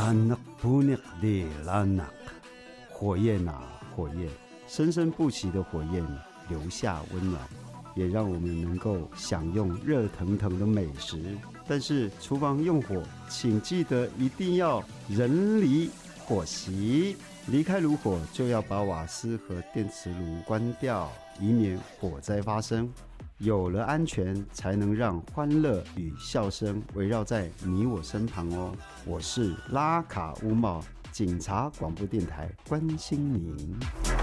拉不涅的拉纳，火焰啊火焰，生生不息的火焰留下温暖，也让我们能够享用热腾腾的美食。但是厨房用火，请记得一定要人离火熄，离开炉火就要把瓦斯和电磁炉关掉，以免火灾发生。有了安全，才能让欢乐与笑声围绕在你我身旁哦。我是拉卡乌茂，警察广播电台，关心您。